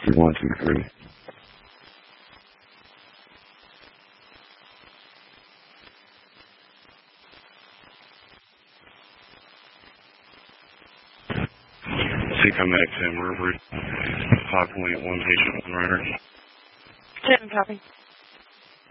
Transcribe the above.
3123. Seacom X, and we're 5.1 patient, 1 rider. 10 copy.